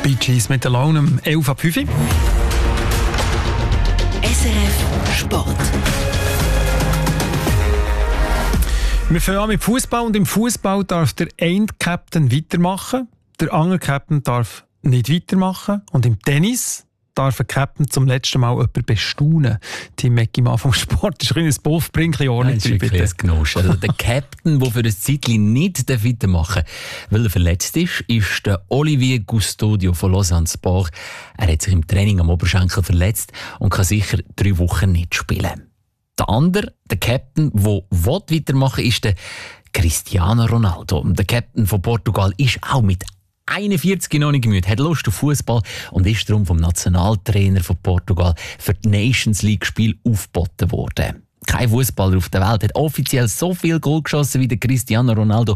Bee Gees mit Alone um 11:05. SRF Sport. Wir fangen an mit Fußball und im Fußball darf der eine Captain weitermachen, der andere Captain darf nicht weitermachen und im Tennis darf ein Captain zum letzten Mal jemanden bestaunen. Team Meckimann vom Sport ist ein Buff, bring ein bisschen Ordnung rein, bitte. Also der Captain, der für ein Zeitchen nicht weitermachen darf, weil er verletzt ist der Olivier Custodio von Lausanne Sport. Er hat sich im Training am Oberschenkel verletzt und kann sicher 3 Wochen nicht spielen. Der andere, der Captain, der weitermachen will, ist der Cristiano Ronaldo. Der Captain von Portugal ist auch mit 41 noch nicht müde, hat Lust auf Fußball und ist darum vom Nationaltrainer von Portugal für die Nations League-Spiel aufgeboten worden. Kein Fußballer auf der Welt hat offiziell so viel Goal geschossen wie der Cristiano Ronaldo.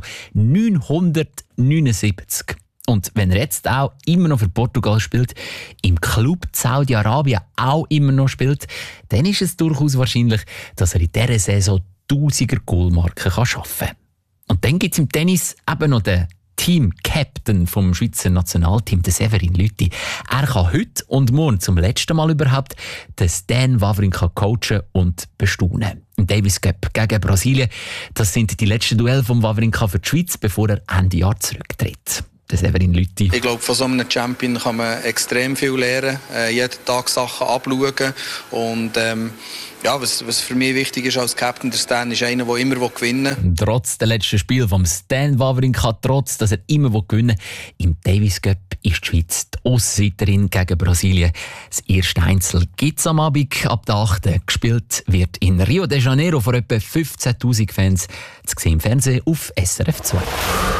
979. Und wenn er jetzt auch immer noch für Portugal spielt, im Club Saudi-Arabien auch immer noch spielt, dann ist es durchaus wahrscheinlich, dass er in dieser Saison 1000er-Goal-Marke schaffen kann. Und dann gibt es im Tennis eben noch den Team-Captain vom Schweizer Nationalteam, der Severin Lüthi. Er kann heute und morgen zum letzten Mal überhaupt den Stan Wawrinka coachen und bestaunen. Im Davis Cup gegen Brasilien, das sind die letzten Duelle von Wawrinka für die Schweiz, bevor er Ende Jahr zurücktritt. Der Severin Lüthi. Ich glaube, von so einem Champion kann man extrem viel lernen, jeden Tag Sachen abschauen und was für mich wichtig ist als Captain, der Stan ist einer, der immer gewinnen will. Trotz des letzten Spiels vom Stan Wawrinka, trotz dass er immer gewinnen will, im Davis Cup ist die Schweiz die Aussenseiterin gegen Brasilien. Das erste Einzel gibt es am Abend ab der 8. Gespielt wird in Rio de Janeiro vor etwa 15'000 Fans. Zu sehen im Fernsehen auf SRF 2.